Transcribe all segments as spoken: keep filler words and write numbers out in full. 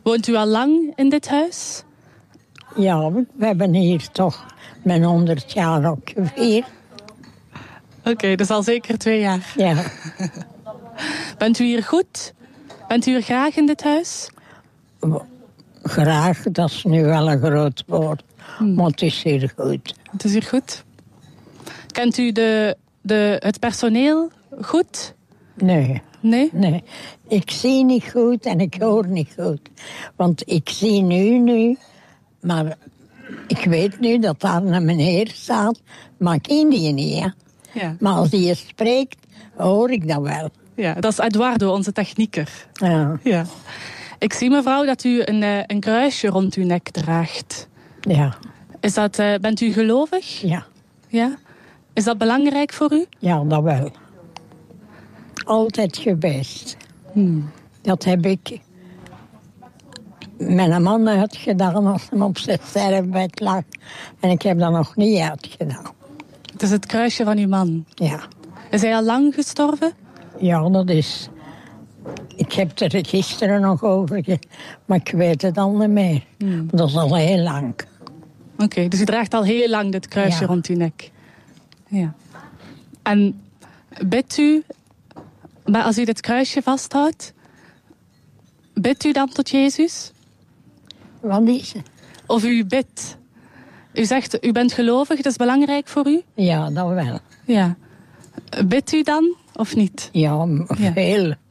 Woont u al lang in dit huis? Ja, we hebben hier toch mijn honderd jaar ook gevierd. Oké, okay, dus al zeker twee jaar. Ja. Bent u hier goed? Bent u hier graag in dit huis? Graag, dat is nu wel een groot woord. Hmm. Maar het is hier goed. Het is hier goed. Kent u de, de, het personeel goed? Nee. Nee? Nee. Ik zie niet goed en ik hoor niet goed. Want ik zie nu, nu... Maar ik weet nu dat daar een meneer staat. Maar ik ken die niet, hè. Ja. Maar als die spreekt, hoor ik dat wel. Ja, dat is Eduardo, onze technieker. Ja. Ja. Ik zie, mevrouw, dat u een, een kruisje rond uw nek draagt. Ja. Is dat, uh, bent u gelovig? Ja. Ja. Is dat belangrijk voor u? Ja, dat wel. Altijd geweest. Hmm. Dat heb ik mijn man uitgedaan als hij op zijn sterfbed lag. En ik heb dat nog niet uitgedaan. Het is het kruisje van uw man? Ja. Is hij al lang gestorven? Ja, dat is... Ik heb het er gisteren nog over, ge... maar ik weet het al niet meer. Hmm. Dat is al heel lang. Oké, okay, dus u draagt al heel lang dit kruisje ja. rond uw nek. Ja. En bidt u, maar als u dit kruisje vasthoudt, bidt u dan tot Jezus? Wat is het? Of u bidt. U zegt, u bent gelovig, dat is belangrijk voor u? Ja, dat wel. Ja. Bidt u dan, of niet? Ja, veel. Ja.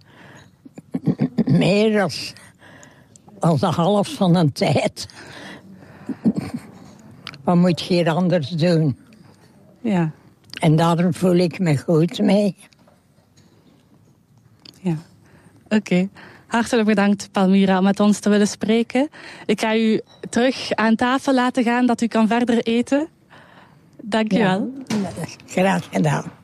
Meer als, als de helft van de tijd. Wat moet je hier anders doen? Ja. En daar voel ik me goed mee. Ja, oké. Okay. Hartelijk bedankt, Palmira, om met ons te willen spreken. Ik ga u terug aan tafel laten gaan, dat u kan verder eten. Dank je wel. Ja, graag gedaan.